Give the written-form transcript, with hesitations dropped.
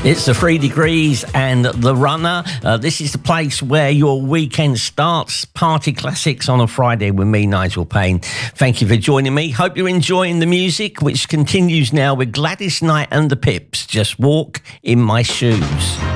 It's the 3 Degrees and The Runner. This is the place where your weekend starts. Party classics on a Friday with me, Nigel Payne. Thank you for joining me. Hope you're enjoying the music, which continues now with Gladys Knight and the Pips. Just Walk in My Shoes.